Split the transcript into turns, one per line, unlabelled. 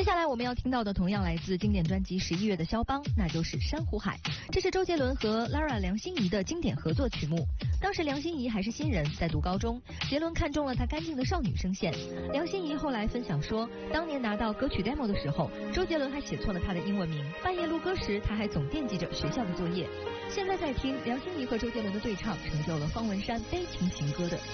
下来我们要听到的同样来自经典专辑11月的肖邦，那就是《珊瑚海》。这是周杰伦和 Lara 梁心颐的经典合作曲目。当时梁心颐还是新人，在读高中，杰伦看中了她干净的少女声线。梁心颐后来分享说，当年拿到歌曲 demo 的时候，周杰伦还写错了她的英文名，半夜录歌时她还总惦记着学校的作业。现在在听梁心颐和周杰伦的对唱，成就了方文山悲情情歌的